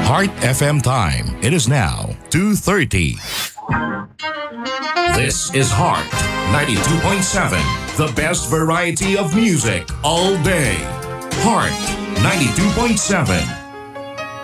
Heart FM time. It is now 2:30. This is Heart 92.7, the best variety of music all day. Heart 92.7.